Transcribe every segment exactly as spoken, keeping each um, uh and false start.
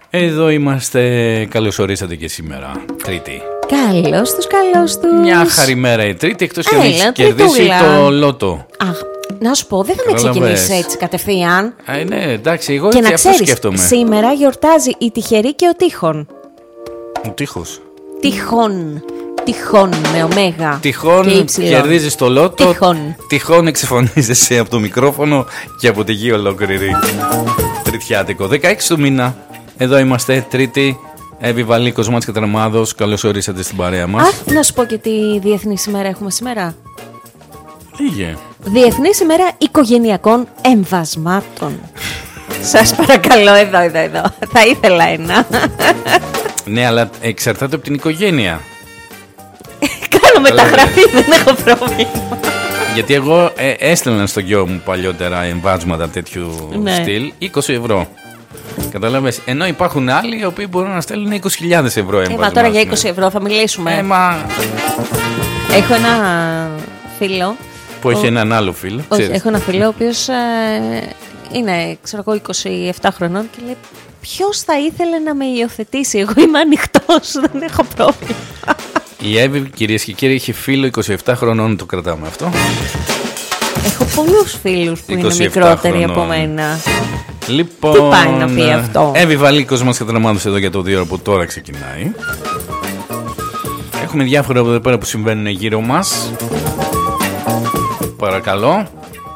Εδώ είμαστε, καλώς ορίσατε και σήμερα, Τρίτη. Καλώς τους, καλώς τους. Μια χαρημέρα η Τρίτη, εκτός και αν έχεις κερδίσει το λότο. Αχ, να σου πω, δεν θα με ξεκινήσει έτσι κατευθείαν. Α, ναι, εντάξει, εγώ και έτσι να αυτό ξέρεις, σκέφτομαι. σήμερα γιορτάζει η τυχερή και ο τείχον. Ο τείχος. Τυχόν. Τυχόν με ωμέγα. Τυχόν κερδίζεις το λότο. Τυχόν. Τυχόν εξεφωνίζεσαι από το μικρόφωνο και από τη γη ολόκληρη. Τριτιάτικο. δεκαέξι του μήνα. Εδώ είμαστε, Τρίτη. Εύη Βαλή, Κοσμάτης και Τραμάδος. Καλώς ορίσατε στην παρέα μας. Αχ, να σου πω και τι διεθνή ημέρα έχουμε σήμερα. Λίγε. Διεθνή ημέρα οικογενειακών εμβασμάτων. Σας παρακαλώ, εδώ, εδώ, εδώ. Θα ήθελα ένα. Ναι, αλλά εξαρτάται από την οικογένεια. Κάνω μεταγραφή, δεν έχω πρόβλημα. Γιατί εγώ ε, έστελνα στο γιο μου παλιότερα εμβάσματα τέτοιου ναι. στυλ είκοσι ευρώ. Καταλαβες. Ενώ υπάρχουν άλλοι οι οποίοι μπορούν να στέλνουν είκοσι χιλιάδες ευρώ εμβάσματα. Ε, μα τώρα για είκοσι ευρώ θα μιλήσουμε. Ε, μα... Έχω ένα φίλο. Που έχει ο... έναν άλλο φίλο. Όχι, έχω ένα φίλο ο οποίος ε, είναι, ξέρω εγώ, είκοσι επτά χρονών και λέει: ποιος θα ήθελε να με υιοθετήσει? Εγώ είμαι ανοιχτός, δεν έχω πρόβλημα. Η Εύη, κυρίες και κύριοι, έχει φίλο είκοσι επτά χρονών, το κρατάμε αυτό. Έχω πολλούς φίλους που είναι μικρότεροι χρονών από μένα. Λοιπόν, τι πάει να πει αυτό? Εύη Βαλή, Κοσμάτης και Τραμάδος εδώ για το δύο ώρα που τώρα ξεκινάει. Έχουμε διάφορα από εδώ πέρα που συμβαίνουν γύρω μας. Παρακαλώ.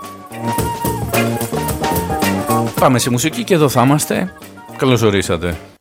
Πάμε σε μουσική και εδώ θα είμαστε. Καλώς ορίσατε.